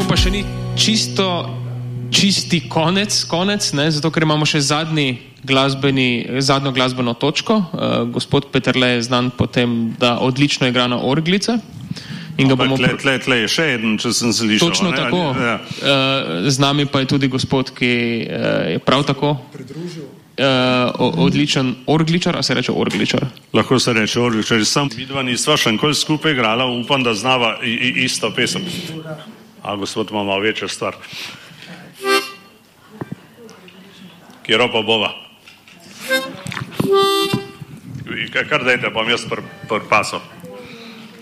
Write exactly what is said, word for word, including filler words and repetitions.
to pa še ni čisto, čisti konec, konec, ne, zato ker imamo še zadnji glasbeni, zadnjo glasbeno točko. Uh, gospod Peterle je znan po tem, da odlično igra na orglice. In ga bomo... Tle, tle, tle je še eden, če sem slišal. Točno ne? tako. Ja. Uh, z nami pa je tudi gospod, ki uh, je prav tako pridružil. Uh, odličen orgličar, a se reče orgličar? Lahko se reče orgličar. Sam vidva nisva še nikoli skupaj igrala, upam, da znava i, i, isto pesem. A gospod ima malo večjo stvar. Kjero pa bova? Kar dajte, bom jaz pr, pr paso.